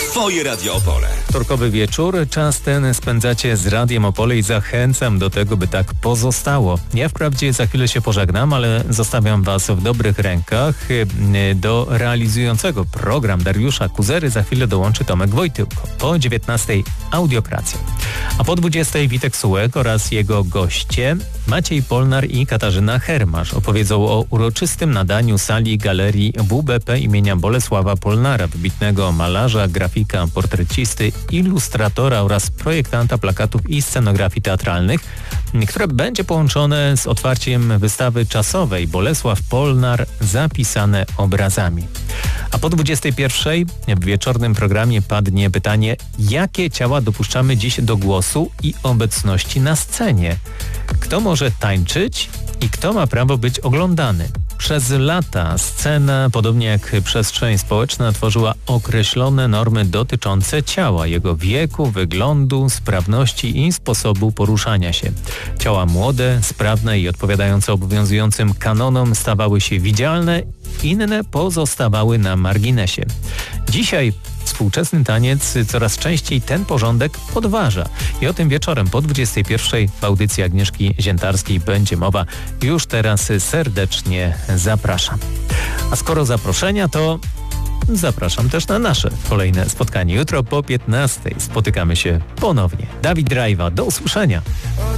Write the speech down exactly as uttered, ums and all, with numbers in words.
Twoje Radio Opole. Wtorkowy wieczór, czas ten spędzacie z Radiem Opole i zachęcam do tego, by tak pozostało. Ja wprawdzie za chwilę się pożegnam, ale zostawiam Was w dobrych rękach. Do realizującego program Dariusza Kuzery za chwilę dołączy Tomek Wojtyłko. Po dziewiętnastej audiokracja. A po dwudziestej Witek Sułek oraz jego goście Maciej Polnar i Katarzyna Hermasz opowiedzą o uroczystym nadaniu sali Galerii W B P imienia Bolesława Polnara, wybitnego malarza, grafika, portrecisty, ilustratora oraz projektanta plakatów i scenografii teatralnych, które będzie połączone z otwarciem wystawy czasowej Bolesław Polnar zapisane obrazami. A po dwudziestej pierwszej w wieczornym programie padnie pytanie, jakie ciała dopuszczamy dziś do głosu i obecności na scenie? Kto może tańczyć i kto ma prawo być oglądany? Przez lata scena, podobnie jak przestrzeń społeczna, tworzyła określone normy dotyczące ciała, jego wieku, wyglądu, sprawności i sposobu poruszania się. Ciała młode, sprawne i odpowiadające obowiązującym kanonom stawały się widzialne, inne pozostawały na marginesie. Dzisiaj współczesny taniec coraz częściej ten porządek podważa. I o tym wieczorem po dwudziestej pierwszej w audycji Agnieszki Ziętarskiej będzie mowa. Już teraz serdecznie zapraszam. A skoro zaproszenia, to zapraszam też na nasze kolejne spotkanie. Jutro po piętnastej spotykamy się ponownie. Dawid Drajwa, do usłyszenia.